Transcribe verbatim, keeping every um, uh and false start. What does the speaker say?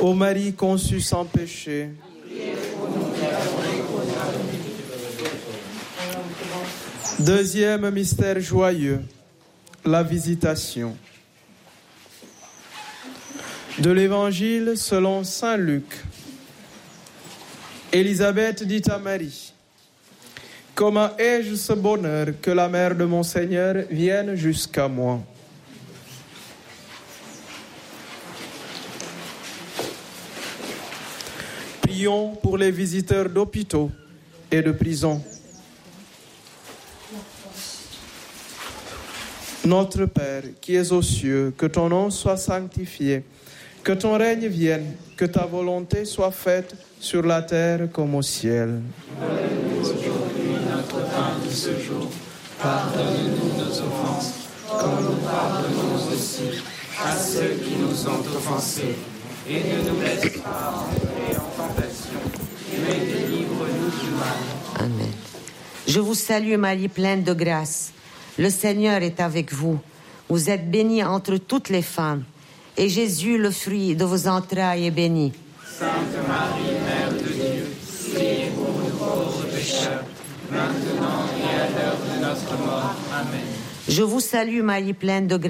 Ô Marie conçue sans péché, deuxième mystère joyeux, la visitation. De l'Évangile selon saint Luc. Élisabeth dit à Marie: comment ai-je ce bonheur que la mère de mon Seigneur vienne jusqu'à moi? Prions pour les visiteurs d'hôpitaux et de prisons. Notre Père, qui es aux cieux, que ton nom soit sanctifié, que ton règne vienne, que ta volonté soit faite sur la terre comme au ciel. Donne-nous aujourd'hui notre pain de ce jour. Pardonne-nous nos offenses, comme nous pardonnons aussi à ceux qui nous ont offensés. Et ne nous laisse pas entrer en tentation, mais délivre-nous du mal. Amen. Je vous salue Marie, pleine de grâce. Le Seigneur est avec vous. Vous êtes bénie entre toutes les femmes. Et Jésus, le fruit de vos entrailles, est béni. Sainte Marie, Mère de Dieu, priez pour nous pauvres pécheurs, maintenant et à l'heure de notre mort. Amen. Je vous salue Marie, pleine de grâce.